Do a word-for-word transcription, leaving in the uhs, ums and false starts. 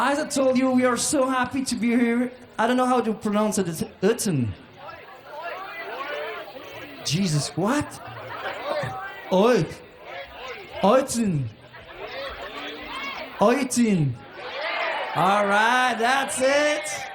As I told you, we are so happy to be here. I don't know how to pronounce it. It's Uiten. Jesus, what? Oit. Oiten. Oitin. All right, that's it.